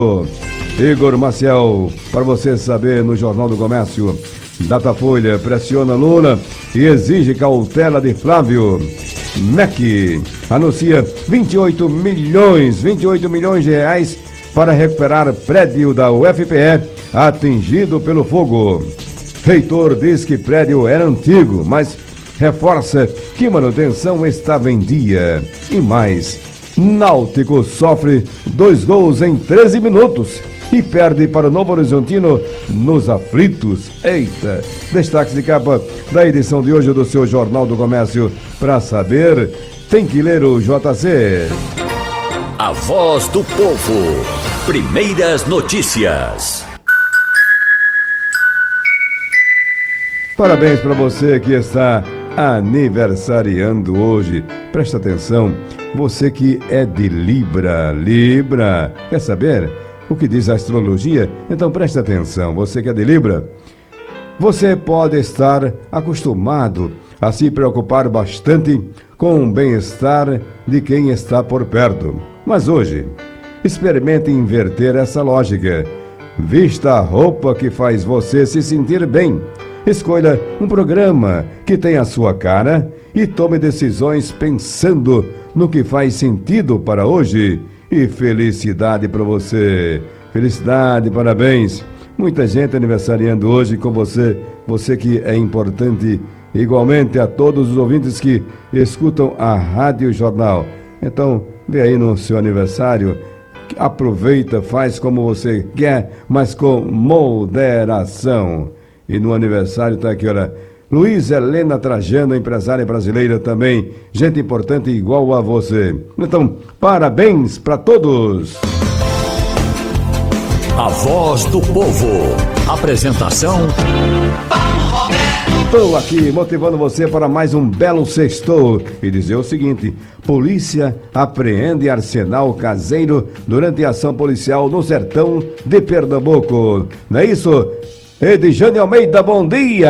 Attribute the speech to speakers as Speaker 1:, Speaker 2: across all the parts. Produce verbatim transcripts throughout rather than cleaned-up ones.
Speaker 1: Igor Maciel, para você saber no Jornal do Comércio. Datafolha pressiona Lula e exige cautela de Flávio. M E C anuncia vinte e oito milhões, vinte e oito milhões de reais para recuperar prédio da U F P E atingido pelo fogo. Reitor diz que prédio era antigo, mas reforça que manutenção estava em dia. E mais, Náutico sofre dois gols em treze minutos e perde para o Novo Horizontino nos aflitos. Eita! Destaques de capa da edição de hoje do seu Jornal do Comércio. Para saber, tem que ler o J C.
Speaker 2: A voz do povo. Primeiras notícias.
Speaker 1: Parabéns para você que está aniversariando hoje. Presta atenção, você que é de Libra. Libra, quer saber o que diz a astrologia? Então presta atenção, você que é de Libra. Você pode estar acostumado a se preocupar bastante com o bem-estar de quem está por perto. Mas hoje, experimente inverter essa lógica. Vista a roupa que faz você se sentir bem. Escolha um programa que tenha a sua cara e tome decisões pensando no que faz sentido para hoje. E felicidade para você. Felicidade, parabéns. Muita gente aniversariando hoje com você. Você que é importante igualmente a todos os ouvintes que escutam a Rádio Jornal. Então, vê aí no seu aniversário. Aproveita, faz como você quer, mas com moderação. E no aniversário está aqui, olha, Luiz Helena Trajano, empresária brasileira também, gente importante igual a você. Então, parabéns para todos!
Speaker 2: A voz do povo. Apresentação:
Speaker 1: Estou aqui motivando você para mais um belo sextou e dizer o seguinte: polícia apreende arsenal caseiro durante ação policial no sertão de Pernambuco. Não é isso? Edjane Almeida, bom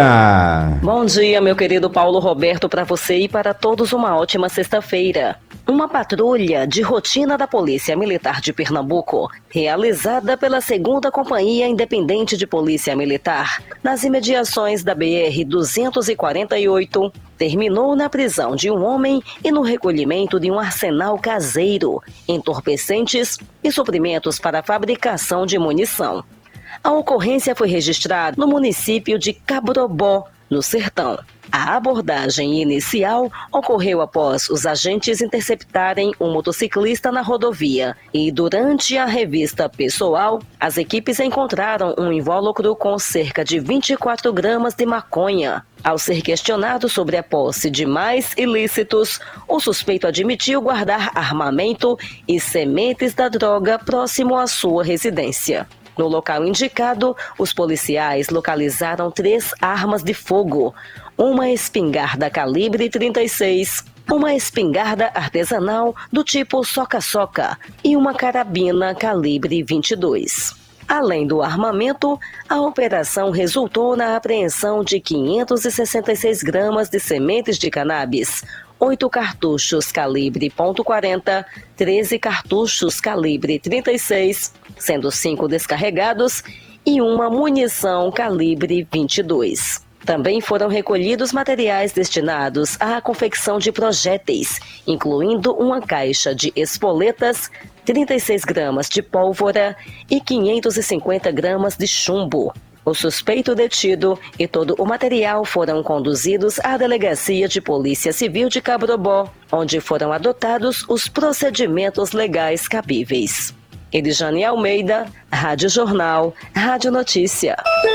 Speaker 1: dia!
Speaker 3: Bom dia, meu querido Paulo Roberto, para você e para todos uma ótima sexta-feira. Uma patrulha de rotina da Polícia Militar de Pernambuco, realizada pela segunda Companhia Independente de Polícia Militar, nas imediações da B R duzentos e quarenta e oito, terminou na prisão de um homem e no recolhimento de um arsenal caseiro, entorpecentes e suprimentos para a fabricação de munição. A ocorrência foi registrada no município de Cabrobó, no Sertão. A abordagem inicial ocorreu após os agentes interceptarem um motociclista na rodovia e, durante a revista pessoal, as equipes encontraram um invólucro com cerca de vinte e quatro gramas de maconha. Ao ser questionado sobre a posse de mais ilícitos, o suspeito admitiu guardar armamento e sementes da droga próximo à sua residência. No local indicado, os policiais localizaram três armas de fogo, uma espingarda calibre trinta e seis, uma espingarda artesanal do tipo soca-soca e uma carabina calibre vinte e dois. Além do armamento, a operação resultou na apreensão de quinhentos e sessenta e seis gramas de sementes de cannabis, oito cartuchos calibre ponto quarenta, treze cartuchos calibre trinta e seis, sendo cinco descarregados, e uma munição calibre vinte e dois. Também foram recolhidos materiais destinados à confecção de projéteis, incluindo uma caixa de espoletas, trinta e seis gramas de pólvora e quinhentos e cinquenta gramas de chumbo. O suspeito detido e todo o material foram conduzidos à Delegacia de Polícia Civil de Cabrobó, onde foram adotados os procedimentos legais cabíveis. Edjane Almeida, Rádio Jornal, Rádio Notícia.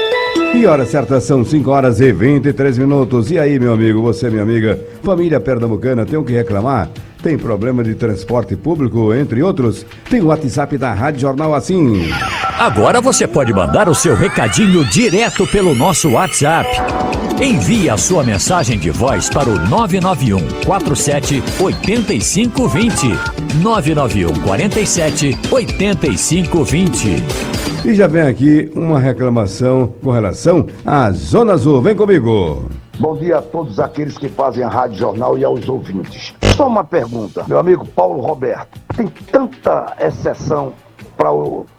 Speaker 1: E hora certa são cinco horas e vinte e três minutos. E aí, meu amigo, você, minha amiga, família pernambucana, tem o que reclamar? Tem problema de transporte público, entre outros? Tem o WhatsApp da Rádio Jornal assim.
Speaker 2: Agora você pode mandar o seu recadinho direto pelo nosso WhatsApp. Envie a sua mensagem de voz para o nove nove um quatro sete oito cinco dois zero. nove nove um quatro sete oito cinco dois zero.
Speaker 1: E já vem aqui uma reclamação com relação à Zona Azul. Vem comigo.
Speaker 4: Bom dia a todos aqueles que fazem a Rádio Jornal e aos ouvintes. Só uma pergunta, meu amigo Paulo Roberto. Tem tanta exceção para o